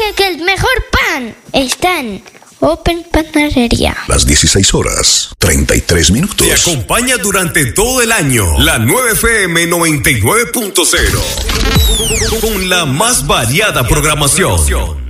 que el mejor pan está en Open Panadería. Las 16:33. Te acompaña durante todo el año la 9FM 99.0 con la más variada programación.